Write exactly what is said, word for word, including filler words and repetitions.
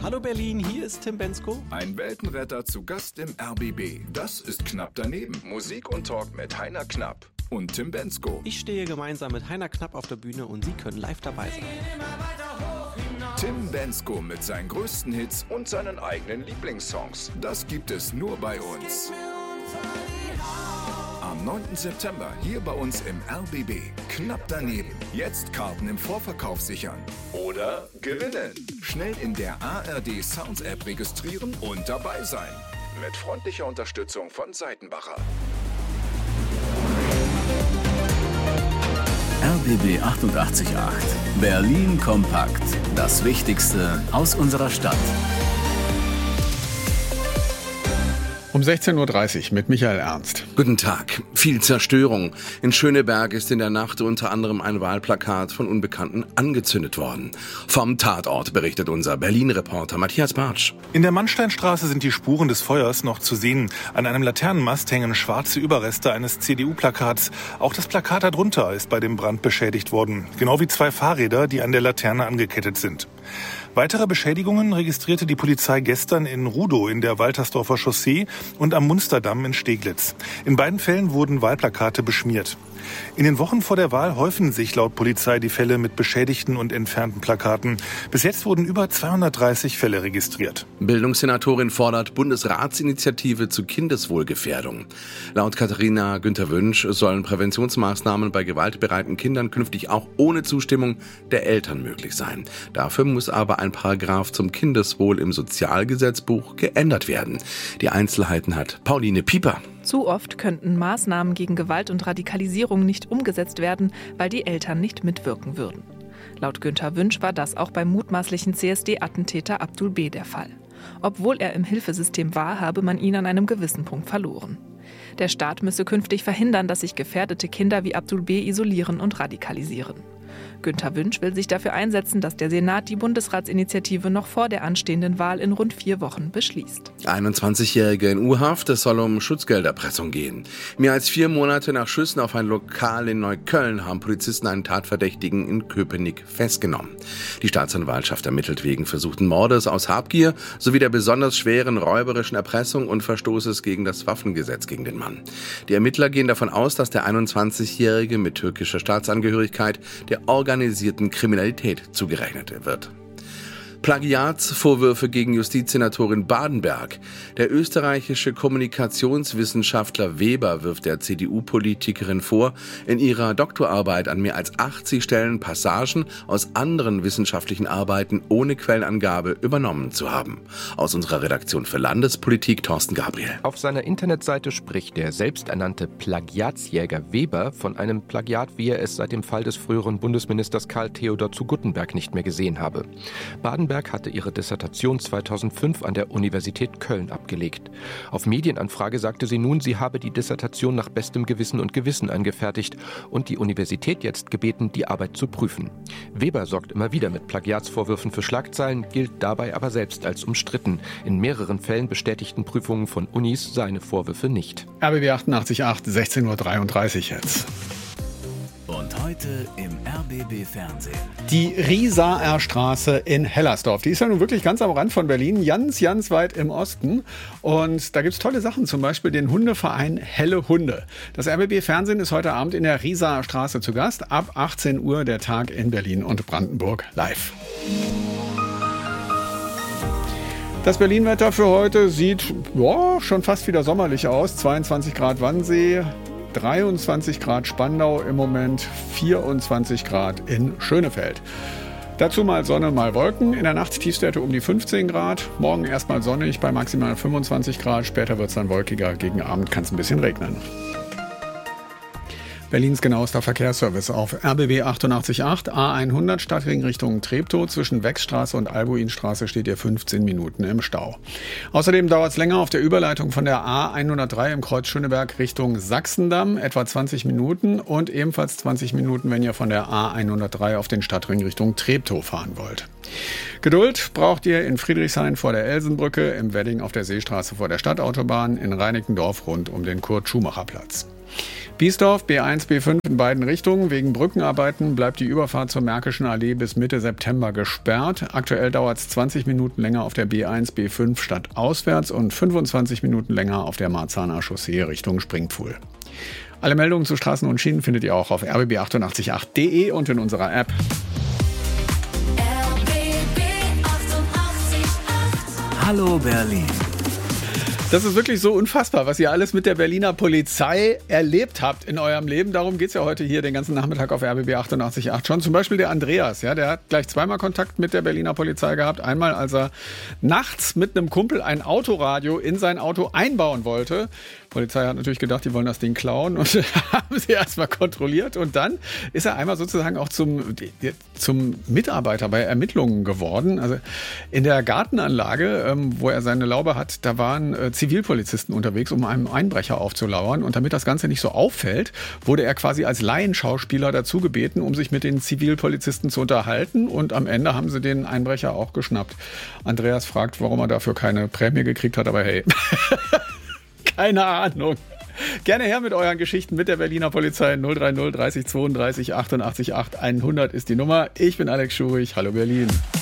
Hallo Berlin, hier ist Tim Bendzko. Ein Weltenretter zu Gast im R B B. Das ist Knapp daneben. Musik und Talk mit Heiner Knapp und Tim Bendzko. Ich stehe gemeinsam mit Heiner Knapp auf der Bühne und Sie können live dabei sein. Tim Bendzko mit seinen größten Hits und seinen eigenen Lieblingssongs. Das gibt es nur bei uns. Am neunten September hier bei uns im R B B. Knapp daneben. Jetzt Karten im Vorverkauf sichern. Oder gewinnen. Schnell in der A R D Sounds App registrieren und dabei sein. Mit freundlicher Unterstützung von Seitenbacher. R B B achtundachtzig Komma acht. Berlin kompakt. Das Wichtigste aus unserer Stadt. Um sechzehn Uhr dreißig mit Michael Ernst. Guten Tag. Viel Zerstörung. In Schöneberg ist in der Nacht unter anderem ein Wahlplakat von Unbekannten angezündet worden. Vom Tatort berichtet unser Berlin-Reporter Matthias Bartsch. In der Mannsteinstraße sind die Spuren des Feuers noch zu sehen. An einem Laternenmast hängen schwarze Überreste eines C D U-Plakats. Auch das Plakat darunter ist bei dem Brand beschädigt worden. Genau wie zwei Fahrräder, die an der Laterne angekettet sind. Weitere Beschädigungen registrierte die Polizei gestern in Rudow in der Waltersdorfer Chaussee und am Munsterdamm in Steglitz. In beiden Fällen wurden Wahlplakate beschmiert. In den Wochen vor der Wahl häufen sich laut Polizei die Fälle mit beschädigten und entfernten Plakaten. Bis jetzt wurden über zweihundertdreißig Fälle registriert. Bildungssenatorin fordert Bundesratsinitiative zu Kindeswohlgefährdung. Laut Katharina Günther-Wünsch sollen Präventionsmaßnahmen bei gewaltbereiten Kindern künftig auch ohne Zustimmung der Eltern möglich sein. Dafür muss aber ein Paragraph zum Kindeswohl im Sozialgesetzbuch geändert werden. Die Einzelheiten hat Pauline Pieper. Zu oft könnten Maßnahmen gegen Gewalt und Radikalisierung nicht umgesetzt werden, weil die Eltern nicht mitwirken würden. Laut Günther Wünsch war das auch beim mutmaßlichen C S D-Attentäter Abdul B. der Fall. Obwohl er im Hilfesystem war, habe man ihn an einem gewissen Punkt verloren. Der Staat müsse künftig verhindern, dass sich gefährdete Kinder wie Abdul B. isolieren und radikalisieren. Günther Wünsch will sich dafür einsetzen, dass der Senat die Bundesratsinitiative noch vor der anstehenden Wahl in rund vier Wochen beschließt. einundzwanzigjährige in U-Haft, es soll um Schutzgelderpressung gehen. Mehr als vier Monate nach Schüssen auf ein Lokal in Neukölln haben Polizisten einen Tatverdächtigen in Köpenick festgenommen. Die Staatsanwaltschaft ermittelt wegen versuchten Mordes aus Habgier sowie der besonders schweren räuberischen Erpressung und Verstoßes gegen das Waffengesetz gegen den Mann. Die Ermittler gehen davon aus, dass der einundzwanzigjährige mit türkischer Staatsangehörigkeit der organisierten Kriminalität zugerechnet wird. Plagiatsvorwürfe gegen Justizsenatorin Badenberg. Der österreichische Kommunikationswissenschaftler Weber wirft der C D U-Politikerin vor, in ihrer Doktorarbeit an mehr als achtzig Stellen Passagen aus anderen wissenschaftlichen Arbeiten ohne Quellenangabe übernommen zu haben. Aus unserer Redaktion für Landespolitik Thorsten Gabriel. Auf seiner Internetseite spricht der selbsternannte Plagiatsjäger Weber von einem Plagiat, wie er es seit dem Fall des früheren Bundesministers Karl Theodor zu Guttenberg nicht mehr gesehen habe. Badenberg hatte ihre Dissertation zweitausendfünf an der Universität Köln abgelegt. Auf Medienanfrage sagte sie nun, sie habe die Dissertation nach bestem Gewissen und Gewissen angefertigt und die Universität jetzt gebeten, die Arbeit zu prüfen. Weber sorgt immer wieder mit Plagiatsvorwürfen für Schlagzeilen, gilt dabei aber selbst als umstritten. In mehreren Fällen bestätigten Prüfungen von Unis seine Vorwürfe nicht. R B B achtundachtzig Komma acht, sechzehn Uhr dreiunddreißig jetzt. Und heute im R B B Fernsehen. Die Riesaer Straße in Hellersdorf. Die ist ja nun wirklich ganz am Rand von Berlin, ganz, ganz weit im Osten. Und da gibt es tolle Sachen, zum Beispiel den Hundeverein Helle Hunde. Das R B B Fernsehen ist heute Abend in der Riesaer Straße zu Gast. Ab achtzehn Uhr der Tag in Berlin und Brandenburg live. Das Berlin-Wetter für heute sieht boah, schon fast wieder sommerlich aus. zweiundzwanzig Grad Wannsee, dreiundzwanzig Grad Spandau im Moment, vierundzwanzig Grad in Schönefeld. Dazu mal Sonne, mal Wolken. In der Nacht Tiefstwerte um die fünfzehn Grad. Morgen erstmal sonnig bei maximal fünfundzwanzig Grad. Später wird es dann wolkiger. Gegen Abend kann es ein bisschen regnen. Berlins genauester Verkehrsservice auf R B B achtundachtzig Komma acht, A hundert Stadtring Richtung Treptow. Zwischen Wechsstraße und Albuinstraße steht ihr fünfzehn Minuten im Stau. Außerdem dauert es länger auf der Überleitung von der A hundertdrei im Kreuz Schöneberg Richtung Sachsendamm, etwa zwanzig Minuten. Und ebenfalls zwanzig Minuten, wenn ihr von der A hundertdrei auf den Stadtring Richtung Treptow fahren wollt. Geduld braucht ihr in Friedrichshain vor der Elsenbrücke, im Wedding auf der Seestraße vor der Stadtautobahn, in Reinickendorf rund um den Kurt-Schumacher-Platz. Biesdorf, B eins, B fünf in beiden Richtungen. Wegen Brückenarbeiten bleibt die Überfahrt zur Märkischen Allee bis Mitte September gesperrt. Aktuell dauert es zwanzig Minuten länger auf der B eins, B fünf stadtauswärts und fünfundzwanzig Minuten länger auf der Marzahner Chaussee Richtung Springpfuhl. Alle Meldungen zu Straßen und Schienen findet ihr auch auf r b b achtundachtzig Komma acht punkt d e und in unserer App. Hallo Berlin. Das ist wirklich so unfassbar, was ihr alles mit der Berliner Polizei erlebt habt in eurem Leben. Darum geht es ja heute hier den ganzen Nachmittag auf R B B achtundachtzig Komma acht schon. Zum Beispiel der Andreas, ja, der hat gleich zweimal Kontakt mit der Berliner Polizei gehabt. Einmal, als er nachts mit einem Kumpel ein Autoradio in sein Auto einbauen wollte. Die Polizei hat natürlich gedacht, die wollen das Ding klauen und haben sie erstmal kontrolliert. Und dann ist er einmal sozusagen auch zum, zum Mitarbeiter bei Ermittlungen geworden. Also in der Gartenanlage, ähm, wo er seine Laube hat, da waren äh, Zivilpolizisten unterwegs, um einem Einbrecher aufzulauern. Und damit das Ganze nicht so auffällt, wurde er quasi als Laienschauspieler dazu gebeten, um sich mit den Zivilpolizisten zu unterhalten. Und am Ende haben sie den Einbrecher auch geschnappt. Andreas fragt, warum er dafür keine Prämie gekriegt hat, aber hey, keine Ahnung. Gerne her mit euren Geschichten mit der Berliner Polizei. null drei null dreißig zweiunddreißig achtundachtzig acht hundert ist die Nummer. Ich bin Alex Schurich. Hallo Berlin.